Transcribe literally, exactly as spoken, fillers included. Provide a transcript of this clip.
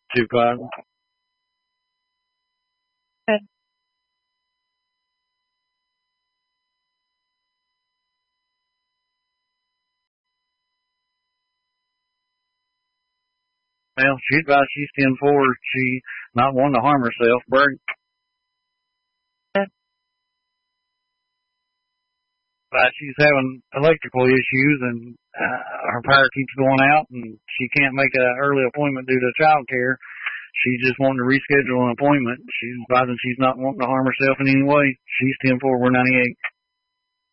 Supervisor. Okay. Well, she advised she's ten four. She not wanting to harm herself. Bird. But she's having electrical issues and uh, her power keeps going out and she can't make an early appointment due to child care. She's just wanting to reschedule an appointment. She's advising she's not wanting to harm herself in any way. She's ten four. We're ninety-eight.